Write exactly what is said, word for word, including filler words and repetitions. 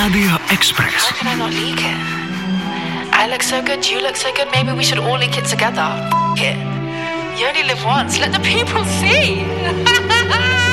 Rádio Express. How can I not leak it? I look so good, you look so good, maybe we should all leak it together. F- it. You only live once, let the people see.